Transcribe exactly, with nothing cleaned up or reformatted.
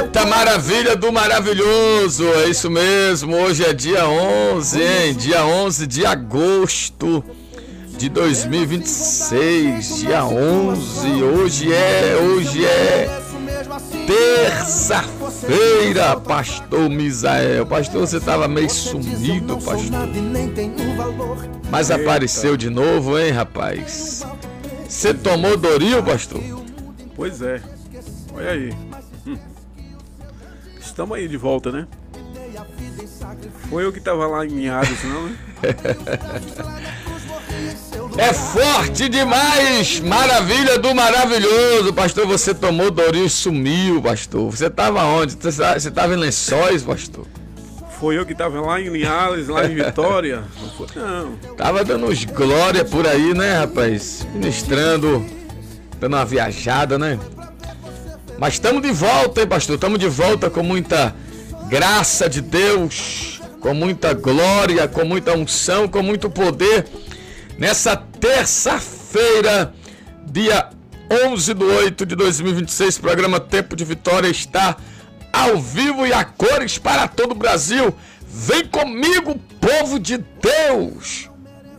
Eita, maravilha do maravilhoso, é isso mesmo, hoje é dia onze, hein? Dia onze de agosto de dois mil e vinte e seis, dia onze, hoje é, hoje é terça-feira, pastor Misael. Pastor, você estava meio sumido, pastor, mas apareceu de novo, hein, rapaz? Você tomou Doril, pastor? Pois é, olha aí. Hum. Estamos aí de volta, né? Foi eu que tava lá em Linhares, não, né? É forte demais, maravilha do maravilhoso. Pastor, você tomou Doril e sumiu, pastor. Você tava onde? Você tava em Lençóis, pastor? Foi eu que tava lá em Linhares, lá em Vitória? Não foi, não. Tava dando uns glória por aí, né, rapaz? Ministrando, dando uma viajada, né? Mas estamos de volta, hein, pastor? Estamos de volta com muita graça de Deus, com muita glória, com muita unção, com muito poder. Nessa terça-feira, dia onze de oito de dois mil e vinte e seis, programa Tempo de Vitória está ao vivo e a cores para todo o Brasil. Vem comigo, povo de Deus!